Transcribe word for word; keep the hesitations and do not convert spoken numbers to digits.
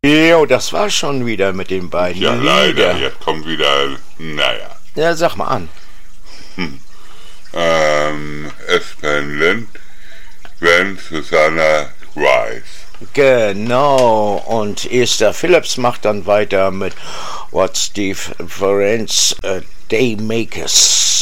Jo, das war schon wieder mit den beiden. Ja, leider. Lieder. Jetzt kommt wieder, naja. Ja, sag mal an. Hm. Ähm, Espen Lind, Gwen Susanna Rice. Genau, und Esther Phillips macht dann weiter mit What's Difference uh, They Make Us.